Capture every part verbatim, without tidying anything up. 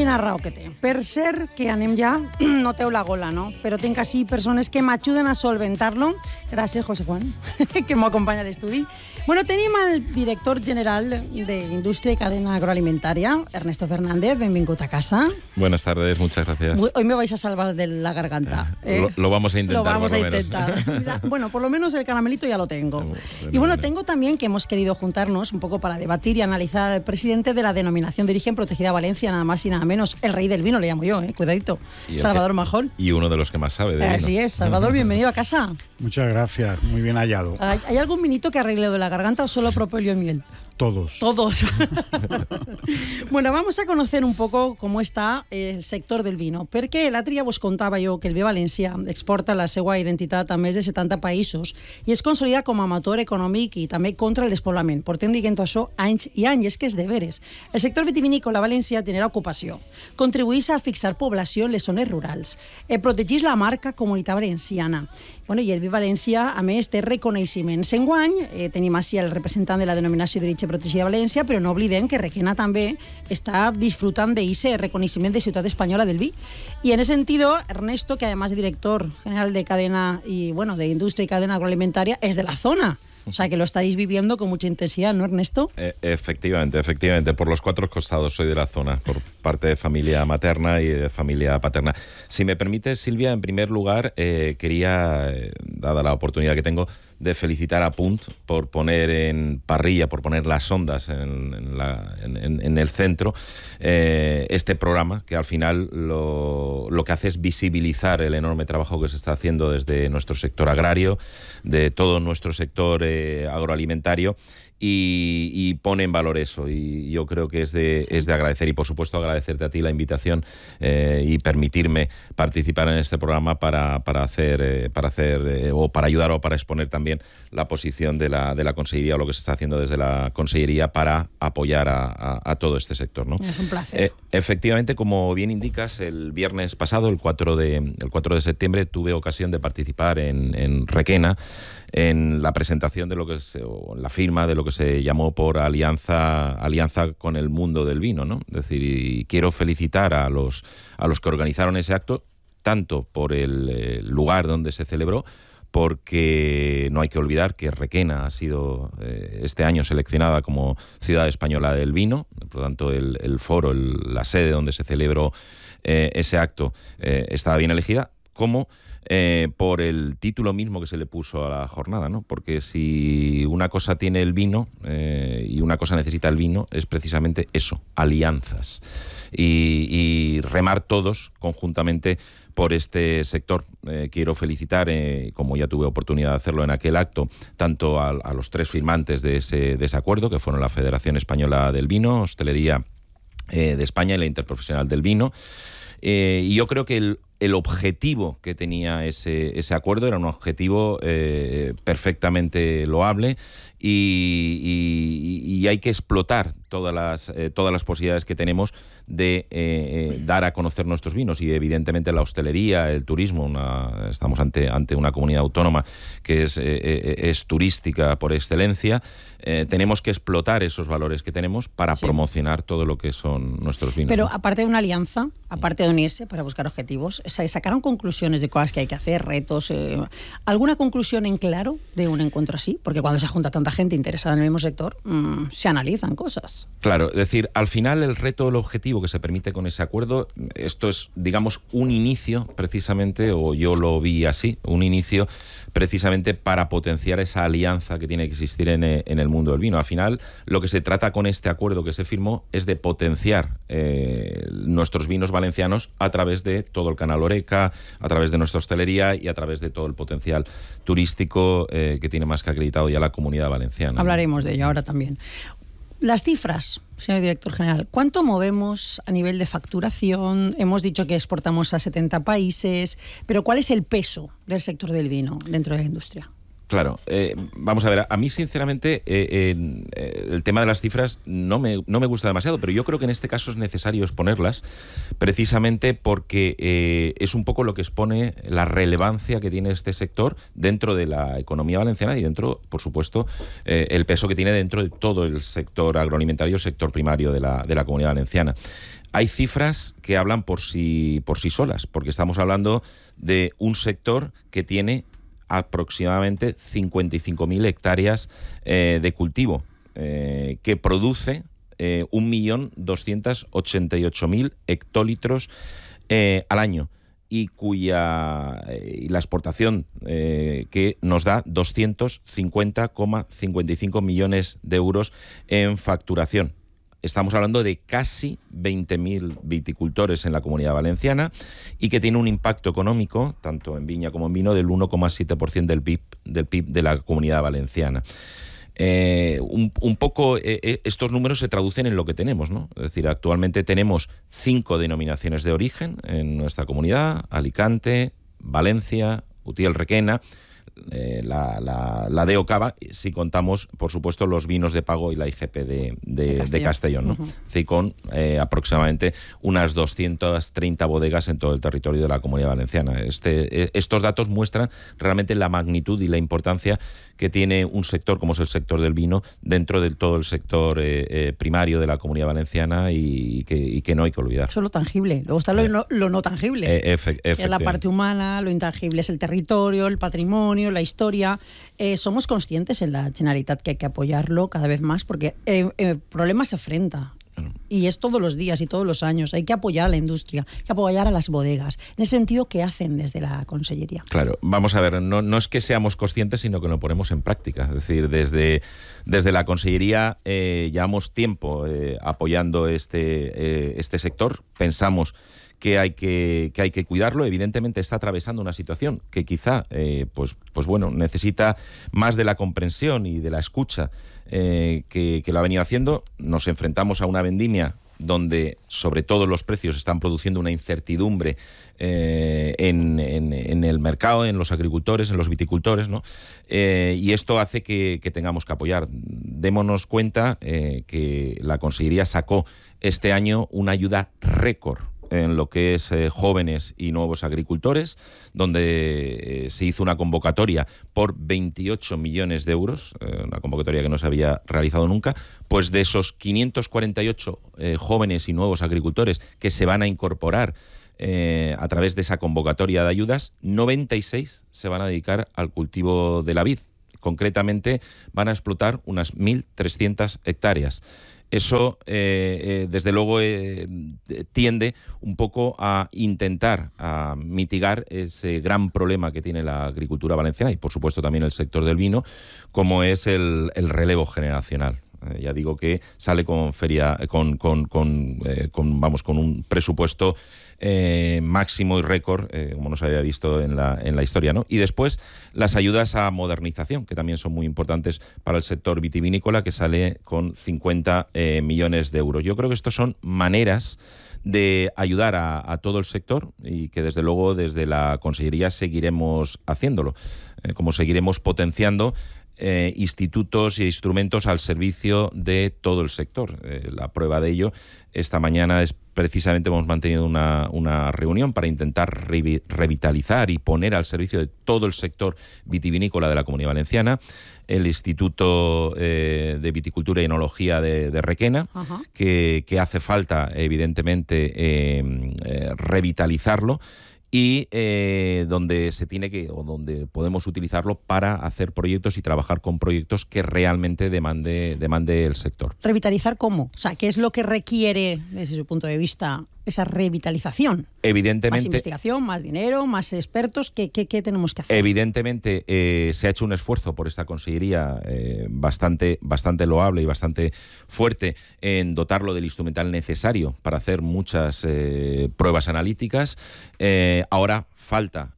quina raó que té. Per ser que anem ja, noteu la gola, no? Però tinc així persones que m'ajuden a solventar-lo. Gràcies, José Juan, que m'acompanya a l'estudi. Bueno, tenim el director general d'Indústria i Cadena Agroalimentaria, Ernesto Fernández. Benvingut a casa. Buenas tardes, muchas gracias. Hoy me vais a salvar de la garganta. Eh, ¿eh? Lo, lo vamos a intentar, Lo vamos por lo a intentar. menos. Bueno, por lo menos el caramelito ya lo tengo. Bueno, y bueno, tengo también que hemos querido juntarnos un poco para debatir y analizar al presidente de la denominación de origen protegida Valencia, nada más y nada menos. El rey del vino le llamo yo, ¿eh? Cuidadito. Salvador que, Majón. Y uno de los que más sabe de vino. Así es. Salvador, bienvenido a casa. Muchas gracias, muy bien hallado. ¿Hay, ¿hay algún vinito que arregle de la garganta o solo propóleo y miel? Todos. Todos. Bueno, vamos a conocer un poco cómo está el sector del vino, perquè l'altre dia vos contava jo que el vi València exporta la seva identitat a més de setanta països i es consolida com a motor econòmic i també contra el despoblament. Portem dient això anys i anys, és que és de veres. El sector vitivinícola a València genera ocupació, contribueix a fixar població en les zones rurals, eh, protegeix la marca comunitat valenciana. Bueno, i el vi València, a més, té reconeixements. Enguany eh, tenim així el representant de la denominació d'origen protegida de València, però no oblidem que Requena també està disfrutant d'aquest reconeixement de ciutat espanyola del vi. Y en ese sentido, Ernesto, que además de director general de cadena y bueno, de industria y cadena agroalimentaria, es de la zona. O sea, que lo estaréis viviendo con mucha intensidad, ¿no, Ernesto? Eh, efectivamente, efectivamente. Por los cuatro costados soy de la zona, por parte de familia materna y de familia paterna. Si me permite, Silvia, en primer lugar, eh, quería, eh, dada la oportunidad que tengo, de felicitar a Punt por poner en parrilla, por poner las ondas en, en, la, en, en el centro eh, este programa, que al final lo, lo que hace es visibilizar el enorme trabajo que se está haciendo desde nuestro sector agrario, de todo nuestro sector eh, agroalimentario, y, y pone en valor eso, y yo creo que es de, es de agradecer, y por supuesto agradecerte a ti la invitación eh, y permitirme participar en este programa para, para hacer, eh, para hacer eh, o para ayudar o para exponer también la posición de la, de la Consellería o lo que se está haciendo desde la Consellería para apoyar a, a, a todo este sector, ¿no? Es un placer. Eh, efectivamente, como bien indicas, el viernes pasado, el cuatro de, el cuatro de septiembre, tuve ocasión de participar en, en Requena, en la presentación de lo que se, o la firma de lo que se llamó por alianza alianza con el mundo del vino, ¿no? Es decir, y quiero felicitar a los a los que organizaron ese acto, tanto por el eh, lugar donde se celebró, porque no hay que olvidar que Requena ha sido eh, este año seleccionada como ciudad española del vino, por lo tanto el, el foro, el, la sede donde se celebró eh, ese acto eh, estaba bien elegida, como Eh, por el título mismo que se le puso a la jornada, ¿no? Porque si una cosa tiene el vino eh, y una cosa necesita el vino, es precisamente eso, alianzas. Y, y remar todos conjuntamente por este sector. Eh, quiero felicitar, eh, como ya tuve oportunidad de hacerlo en aquel acto, tanto a, a los tres firmantes de ese, de ese acuerdo, que fueron la Federación Española del Vino, Hostelería eh, de España y la Interprofesional del Vino. Eh, y yo creo que el El objetivo que tenía ese, ese acuerdo era un objetivo eh, perfectamente loable y, y, y hay que explotar todas las, eh, todas las posibilidades que tenemos de eh, dar a conocer nuestros vinos, y evidentemente la hostelería, el turismo, una, estamos ante, ante una comunidad autónoma que es, eh, es turística por excelencia. Eh, tenemos que explotar esos valores que tenemos para sí. promocionar todo lo que son nuestros vinos. Pero ¿no? aparte de una alianza, aparte de unirse para buscar objetivos, ¿sacaron conclusiones de cosas que hay que hacer, retos? Eh, ¿Alguna conclusión en claro de un encuentro así? Porque cuando se junta tanta gente interesada en el mismo sector, mmm, se analizan cosas. Claro, es decir, al final el reto, el objetivo que se permite con ese acuerdo, esto es, digamos, un inicio precisamente, o yo lo vi así, un inicio precisamente para potenciar esa alianza que tiene que existir en, en el mundo del vino. Al final, lo que se trata con este acuerdo que se firmó es de potenciar eh, nuestros vinos valencianos a través de todo el canal Oreca, a través de nuestra hostelería y a través de todo el potencial turístico eh, que tiene más que acreditado ya la Comunidad Valenciana. Hablaremos de ello ahora también. Las cifras, señor director general, ¿cuánto movemos a nivel de facturación? Hemos dicho que exportamos a setenta países, pero ¿cuál es el peso del sector del vino dentro de la industria? Claro, eh, vamos a ver, a mí sinceramente eh, eh, el tema de las cifras no me, no me gusta demasiado, pero yo creo que en este caso es necesario exponerlas precisamente porque eh, es un poco lo que expone la relevancia que tiene este sector dentro de la economía valenciana y dentro, por supuesto, eh, el peso que tiene dentro de todo el sector agroalimentario, sector primario de la, de la Comunidad Valenciana. Hay cifras que hablan por sí, por sí solas, porque estamos hablando de un sector que tiene aproximadamente cincuenta y cinco mil hectáreas eh, de cultivo, eh, que produce eh, un millón doscientos ochenta y ocho mil hectolitros eh, al año y cuya eh, la exportación eh, que nos da doscientos cincuenta coma cincuenta y cinco millones de euros en facturación. Estamos hablando de casi veinte mil viticultores en la Comunidad Valenciana y que tiene un impacto económico, tanto en viña como en vino, del uno coma siete por ciento del P I B, del P I B de la Comunidad Valenciana. Eh, un, un poco eh, estos números se traducen en lo que tenemos, ¿no? Es decir, actualmente tenemos cinco denominaciones de origen en nuestra comunidad: Alicante, Valencia, Utiel Requena, Eh, la, la, la D E O Cava, si contamos, por supuesto, los vinos de pago y la I G P de, de, de Castellón, de Castellón, ¿no? Uh-huh. Sí, con eh, aproximadamente unas doscientas treinta bodegas en todo el territorio de la Comunidad Valenciana. Este, eh, estos datos muestran realmente la magnitud y la importancia que tiene un sector como es el sector del vino dentro de todo el sector eh, eh, primario de la Comunidad Valenciana y, y, que, y que no hay que olvidar. Eso es lo tangible. Luego está lo, eh, no, lo no tangible. Eh, efe, es la parte humana, lo intangible es el territorio, el patrimonio, la historia. Eh, somos conscientes en la Generalitat que hay que apoyarlo cada vez más porque el eh, eh, problema se enfrenta. Y es todos los días y todos los años. Hay que apoyar a la industria, hay que apoyar a las bodegas. En ese sentido, ¿qué hacen desde la Consellería? Claro, vamos a ver, no, no es que seamos conscientes, sino que lo ponemos en práctica. Es decir, desde, desde la Consellería eh, llevamos tiempo eh, apoyando este, eh, este sector. Pensamos que hay que, que hay que cuidarlo. Evidentemente está atravesando una situación que quizá eh, pues, pues bueno, necesita más de la comprensión y de la escucha eh, que, que lo ha venido haciendo. Nos enfrentamos a una vendimia donde sobre todo los precios están produciendo una incertidumbre eh, en, en, en el mercado, en los agricultores, en los viticultores, ¿no? Eh, y esto hace que, que tengamos que apoyar. Démonos cuenta eh, que la Consellería sacó este año una ayuda récord en lo que es eh, jóvenes y nuevos agricultores, donde eh, se hizo una convocatoria por veintiocho millones de euros, eh, una convocatoria que no se había realizado nunca. Pues de esos quinientos cuarenta y ocho eh, jóvenes y nuevos agricultores que se van a incorporar eh, a través de esa convocatoria de ayudas, noventa y seis se van a dedicar al cultivo de la vid. Concretamente van a explotar unas mil trescientas hectáreas. Eso, eh, eh, desde luego, eh, tiende un poco a intentar a mitigar ese gran problema que tiene la agricultura valenciana y, por supuesto, también el sector del vino, como es el, el relevo generacional. Eh, ya digo que sale con feria, con, con, con, eh, con vamos, con un presupuesto eh, máximo y récord, eh, como no se había visto en la, en la historia, ¿no? Y después las ayudas a modernización, que también son muy importantes para el sector vitivinícola, que sale con cincuenta eh, millones de euros. Yo creo que estos son maneras de ayudar a, a todo el sector y que desde luego desde la Consellería seguiremos haciéndolo, eh, como seguiremos potenciando Eh, institutos e instrumentos al servicio de todo el sector. Eh, la prueba de ello, esta mañana es precisamente hemos mantenido una, una reunión para intentar revi- revitalizar y poner al servicio de todo el sector vitivinícola de la Comunidad Valenciana el Instituto eh, de Viticultura y Enología de, de Requena, uh-huh. que, que hace falta evidentemente eh, eh, revitalizarlo y eh, donde se tiene que o donde podemos utilizarlo para hacer proyectos y trabajar con proyectos que realmente demande demande el sector. ¿Revitalizar cómo? O sea, ¿qué es lo que requiere, desde su punto de vista, esa revitalización? Evidentemente. Más investigación, más dinero, más expertos. ¿Qué, qué, qué tenemos que hacer? Evidentemente eh, se ha hecho un esfuerzo por esta Consellería eh, bastante, bastante loable y bastante fuerte en dotarlo del instrumental necesario para hacer muchas eh, pruebas analíticas. Eh, ahora falta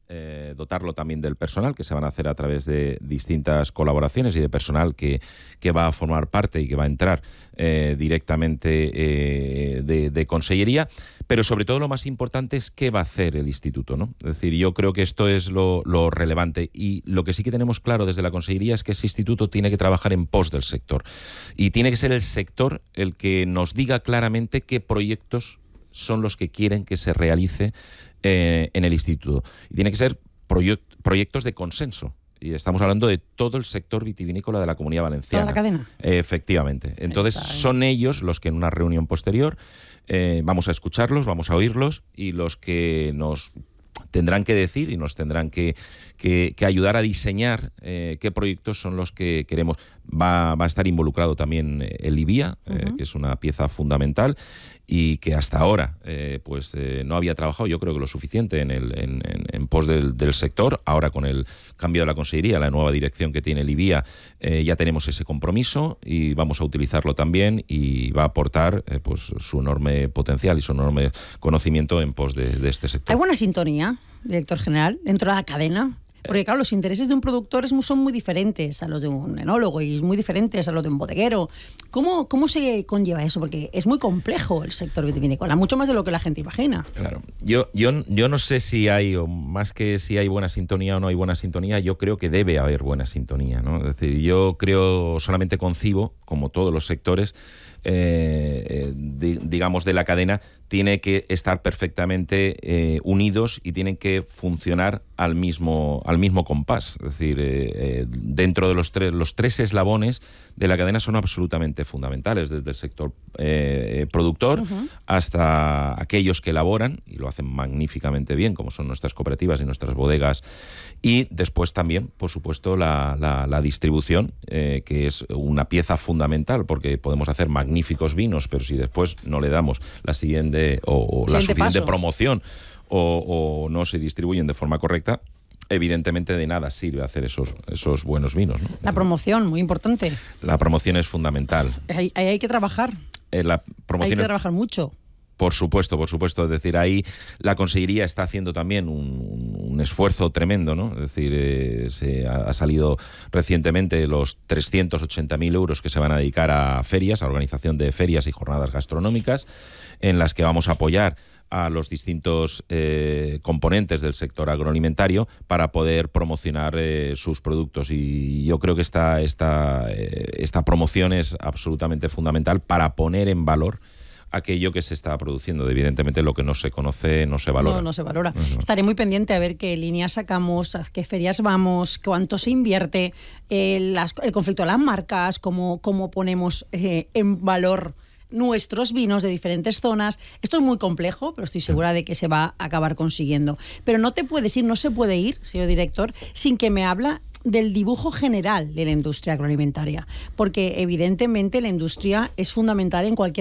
eh, dotarlo también del personal, que se van a hacer a través de distintas colaboraciones y de personal que, que va a formar parte y que va a entrar eh, directamente eh, de, de consellería. Pero sobre todo lo más importante es qué va a hacer el instituto, ¿no? Es decir, yo creo que esto es lo, lo relevante, y lo que sí que tenemos claro desde la consellería es que ese instituto tiene que trabajar en pos del sector, y tiene que ser el sector el que nos diga claramente qué proyectos son los que quieren que se realice eh, en el instituto. Y tiene que ser proye- proyectos de consenso. Y estamos hablando de todo el sector vitivinícola de la Comunidad Valenciana. Toda la cadena. Eh, efectivamente. Entonces está, ¿eh? son ellos los que en una reunión posterior eh, vamos a escucharlos, vamos a oírlos, y los que nos tendrán que decir y nos tendrán que, que, que ayudar a diseñar eh, qué proyectos son los que queremos. Va, va a estar involucrado también el I B I A, uh-huh. eh, que es una pieza fundamental y que hasta ahora eh, pues eh, no había trabajado, yo creo que lo suficiente en, el, en, en, en pos del, del sector. Ahora, con el cambio de la consellería, la nueva dirección que tiene el I B I A, eh, ya tenemos ese compromiso y vamos a utilizarlo también, y va a aportar eh, pues su enorme potencial y su enorme conocimiento en pos de, de este sector. ¿Hay buena sintonía, director general, dentro de la cadena? Porque claro, los intereses de un productor son muy diferentes a los de un enólogo y muy diferentes a los de un bodeguero. ¿Cómo, cómo se conlleva eso? Porque es muy complejo el sector vitivinícola, mucho más de lo que la gente imagina. Claro. Yo, yo, yo no sé si hay, o más que si hay buena sintonía o no hay buena sintonía, yo creo que debe haber buena sintonía, ¿no? Es decir, yo creo, solamente concibo, como todos los sectores, eh, di, digamos, de la cadena, tiene que estar perfectamente eh, unidos y tienen que funcionar al mismo, al mismo compás. Es decir, eh, eh, dentro de los tres, los tres eslabones de la cadena son absolutamente fundamentales, desde el sector eh, productor uh-huh. hasta aquellos que elaboran, y lo hacen magníficamente bien, como son nuestras cooperativas y nuestras bodegas, y después también, por supuesto, la, la, la distribución, eh, que es una pieza fundamental, porque podemos hacer magníficos vinos, pero si después no le damos la siguiente o, o la suficiente paso. promoción o, o no se distribuyen de forma correcta, evidentemente de nada sirve hacer esos, esos buenos vinos, ¿no? La promoción, muy importante. La promoción es fundamental. Ahí, ahí hay que trabajar. Eh, la promoción hay que es... trabajar mucho. Por supuesto, por supuesto. Es decir, ahí la consellería está haciendo también un, un esfuerzo tremendo, ¿no? Es decir, eh, se ha, ha salido recientemente los trescientos ochenta mil euros que se van a dedicar a ferias, a organización de ferias y jornadas gastronómicas, en las que vamos a apoyar a los distintos eh, componentes del sector agroalimentario para poder promocionar eh, sus productos. Y yo creo que esta, esta, eh, esta promoción es absolutamente fundamental para poner en valor aquello que se está produciendo. Evidentemente, lo que no se conoce no se valora. No, no se valora. Uh-huh. Estaré muy pendiente a ver qué líneas sacamos, a qué ferias vamos, cuánto se invierte, eh, las, el conflicto de las marcas, cómo, cómo ponemos eh, en valor nuestros vinos de diferentes zonas. Esto es muy complejo, pero estoy segura de que se va a acabar consiguiendo. Pero no te puedes ir, no se puede ir, señor director, sin que me habla del dibujo general de la industria agroalimentaria, porque evidentemente la industria es fundamental en cualquier